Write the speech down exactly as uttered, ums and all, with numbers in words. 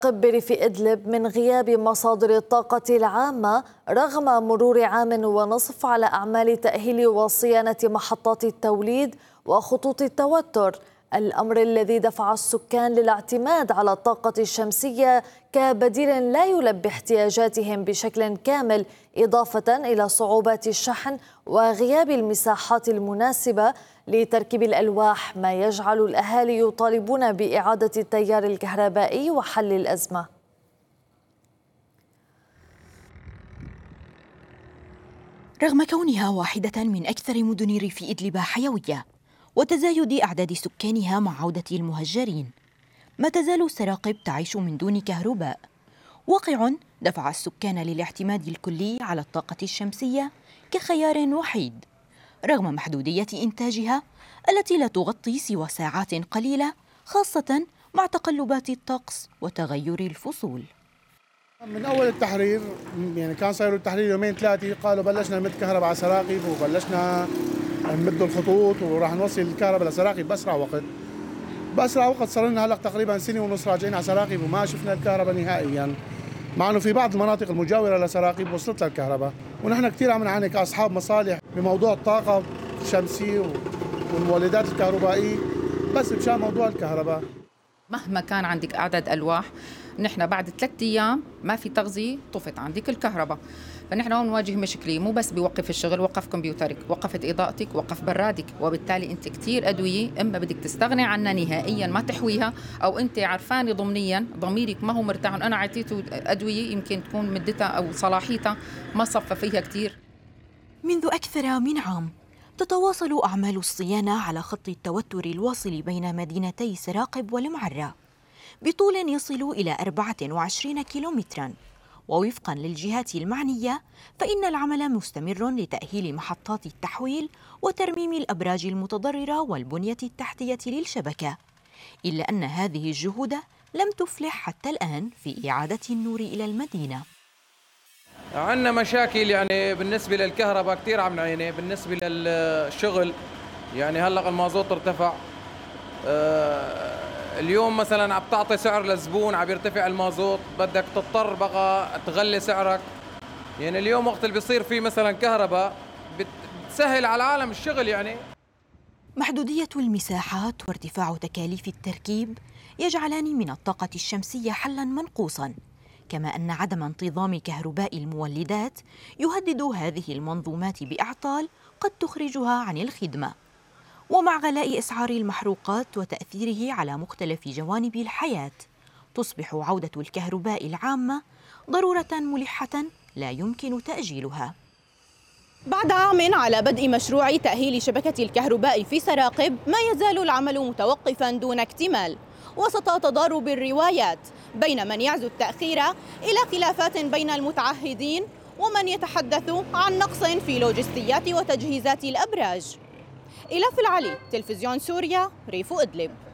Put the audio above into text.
بريف إدلب من غياب مصادر الطاقة العامة رغم مرور عام ونصف على أعمال تأهيل وصيانة محطات التوليد وخطوط التوتر، الأمر الذي دفع السكان للاعتماد على الطاقة الشمسية كبديل لا يلبي احتياجاتهم بشكل كامل، إضافة إلى صعوبات الشحن وغياب المساحات المناسبة لتركيب الألواح، ما يجعل الأهالي يطالبون بإعادة التيار الكهربائي وحل الأزمة. رغم كونها واحدة من أكثر مدن ريف إدلب حيوية وتزايد أعداد سكانها مع عودة المهجرين، ما تزال سراقب تعيش من دون كهرباء، واقع دفع السكان للاعتماد الكلي على الطاقة الشمسية كخيار وحيد رغم محدودية إنتاجها التي لا تغطي سوى ساعات قليلة، خاصة مع تقلبات الطقس وتغير الفصول. من أول التحرير يعني كان صاروا التحرير يومين ثلاثة، قالوا بلشنا نمد كهرباء على سراقب وبلشنا نمد الخطوط وراح نوصل الكهرباء لسراقب بأسرع وقت. بأسرع وقت صار لنا هلا تقريبا سنة ونص راجعين على سراقب وما شفنا الكهرباء نهائيا، يعني مع انه في بعض المناطق المجاوره لسراقب وصلت للكهرباء، ونحن كثير عم نعاني كاصحاب مصالح بموضوع الطاقه الشمسيه والمولدات الكهربائيه، بس مشان موضوع الكهرباء. مهما كان عندك اعداد الواح، نحن بعد ثلاث ايام ما في تغذيه طفت عندك الكهرباء، فنحن هون نواجه مشكله، مو بس بوقف الشغل، وقف كمبيوترك، وقفت اضاءتك، وقف برادك، وبالتالي انت كثير ادويه اما بدك تستغني عنها نهائيا ما تحويها، او انت عرفانه ضمنيا ضميرك ما هو مرتاح انا عطيته ادويه يمكن تكون مدتها او صلاحيتها ما صفى فيها كثير. منذ اكثر من عام تتواصل اعمال الصيانه على خط التوتر الواصل بين مدينتي سراقب والمعرة بطول يصل إلى أربعة وعشرين كيلومتراً، ووفقاً للجهات المعنية فإن العمل مستمر لتأهيل محطات التحويل وترميم الأبراج المتضررة والبنية التحتية للشبكة، إلا أن هذه الجهود لم تفلح حتى الآن في إعادة النور إلى المدينة. عندنا مشاكل يعني بالنسبة للكهرباء كثير عم نعاني، بالنسبة للشغل يعني هلأ المازوت ارتفع، أه اليوم مثلا عم تعطي سعر للزبون عم يرتفع المازوت، بدك تضطر بقى تغلي سعرك، يعني اليوم وقت اللي بيصير فيه مثلا كهرباء بتسهل على العالم الشغل. يعني محدودية المساحات وارتفاع تكاليف التركيب يجعلان من الطاقة الشمسية حلاً منقوصاً، كما أن عدم انتظام كهرباء المولدات يهدد هذه المنظومات بأعطال قد تخرجها عن الخدمة. ومع غلاء أسعار المحروقات وتأثيره على مختلف جوانب الحياة، تصبح عودة الكهرباء العامة ضرورة ملحة لا يمكن تأجيلها. بعد عام على بدء مشروع تأهيل شبكة الكهرباء في سراقب، ما يزال العمل متوقفاً دون اكتمال وسط تضارب الروايات بين من يعزو التأخير إلى خلافات بين المتعهدين ومن يتحدث عن نقص في لوجستيات وتجهيزات الأبراج. إلاف العلي، تلفزيون سوريا، ريف إدلب.